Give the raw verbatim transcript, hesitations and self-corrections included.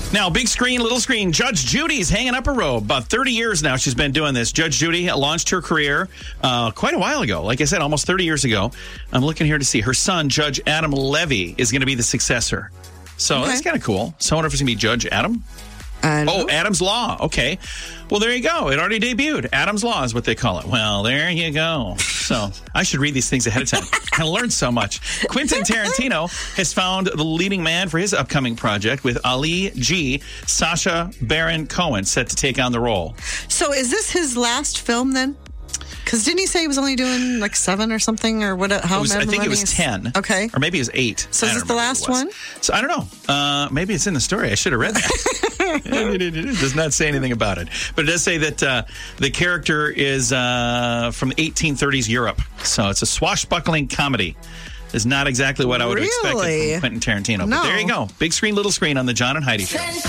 Now, big screen, little screen, Judge Judy's hanging up a robe. About thirty years now she's been doing this. Judge Judy launched her career uh, quite a while ago. Like I said, almost thirty years ago. I'm looking here to see. Her son, Judge Adam Levy, is going to be the successor. So Okay. that's kind of cool. So I wonder if it's going to be Judge Adam. I don't Oh, know. Adam's Law. Okay. Well, there you go. It already debuted. Adam's Law is what they call it. Well, there you go. So I should read these things ahead of time. I learned so much. Quentin Tarantino has found the leading man for his upcoming project with Ali G. Sacha Baron Cohen set to take on the role. So is this his last film then? Because didn't he say he was only doing like seven or something or what? How It was, I think it was many- ten. Okay. Or maybe it was eight. So I is don't this the remember last what it was. one? So I don't know. Uh, maybe it's in the story. I should have read that. It does not say anything about it. But it does say that uh, the character is uh, from eighteen thirties Europe. So it's a swashbuckling comedy. Is not exactly what I would have expected Really? from Quentin Tarantino. No. But there you go. Big screen, little screen on the John and Heidi Show.